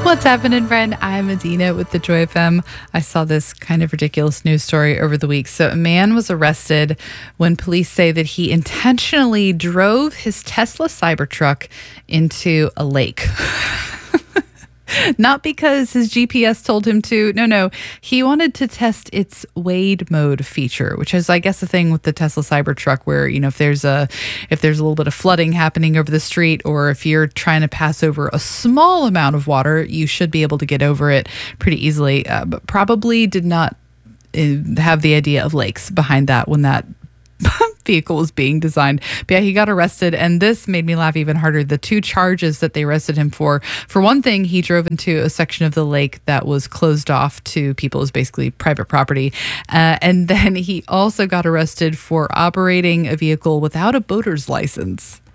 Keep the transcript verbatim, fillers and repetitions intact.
What's happening, friend? I'm Adina with the Joy F M. I saw this kind of ridiculous news story over the week. So a man was arrested when police say that he intentionally drove his Tesla Cybertruck into a lake. Not because his G P S told him to. No, no. He wanted to test its wade mode feature, which is, I guess, the thing with the Tesla Cybertruck where, you know, if there's a if there's a little bit of flooding happening over the street, or if you're trying to pass over a small amount of water, you should be able to get over it pretty easily. Uh, but probably did not uh, have the idea of lakes behind that when that vehicle was being designed. But yeah, he got arrested, and this made me laugh even harder. The two charges that they arrested him for, for one thing, he drove into a section of the lake that was closed off to people as basically private property. Uh, and then he also got arrested for operating a vehicle without a boater's license.